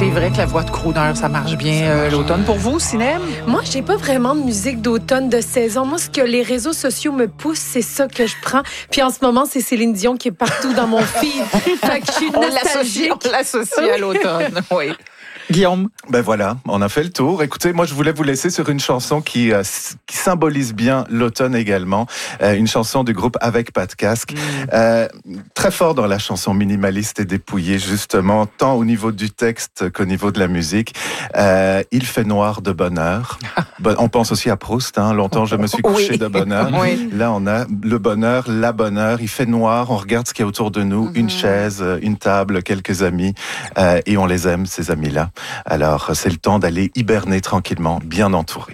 C'est vrai que la voix de crooner, ça marche bien l'automne. Pour vous, Sinem? Moi, j'ai pas vraiment de musique d'automne, de saison. Moi, ce que les réseaux sociaux me poussent, c'est ça que je prends. Puis en ce moment, c'est Céline Dion qui est partout dans mon feed. Fait que je suis nostalgique. On l'associe à l'automne, oui. Guillaume? Ben voilà, on a fait le tour. Écoutez, moi je voulais vous laisser sur une chanson qui symbolise bien l'automne également. Une chanson du groupe Avec Pas de Casque. Très fort dans la chanson, minimaliste et dépouillée, justement, tant au niveau du texte qu'au niveau de la musique. Il fait noir de bonheur. On pense aussi à Proust, hein. Longtemps je me suis couché de bonheur. Oui. Là on a le bonheur, la bonheur. Il fait noir, on regarde ce qu'il y a autour de nous. Une chaise, une table, quelques amis. Et on les aime, ces amis-là. Alors, c'est le temps d'aller hiberner tranquillement, bien entouré.